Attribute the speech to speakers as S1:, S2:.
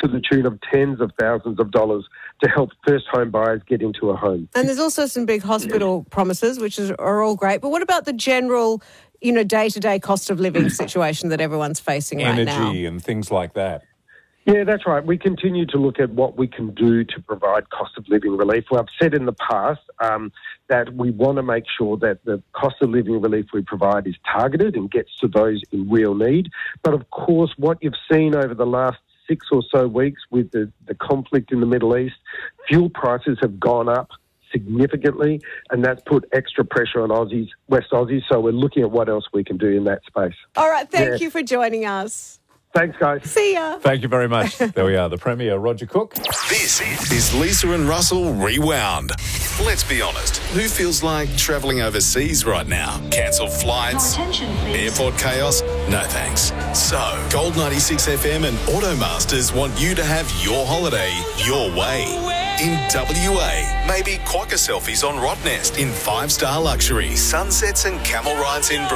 S1: to the tune of tens of thousands of dollars to help first home buyers get into a home.
S2: And there's also some big hospital promises, which are all great. But what about the general, day-to-day cost of living situation that everyone's facing right now?
S3: Energy and things like that.
S1: Yeah, that's right. We continue to look at what we can do to provide cost of living relief. Well, I've said in the past that we want to make sure that the cost of living relief we provide is targeted and gets to those in real need. But of course, what you've seen over the last 6 or so weeks with the conflict in the Middle East, fuel prices have gone up significantly, and that's put extra pressure on West Aussies. So we're looking at what else we can do in that space.
S2: All right, thank you for joining us.
S1: Thanks, guys.
S2: See ya.
S3: Thank you very much. There we are, the Premier, Roger Cook.
S4: This is Lisa and Russell Rewound. Let's be honest, who feels like travelling overseas right now? Cancelled flights? Airport chaos? No thanks. So, Gold 96 FM and Automasters want you to have your holiday your way. In WA, maybe quokka selfies on Rottnest in 5-star luxury, sunsets and camel rides in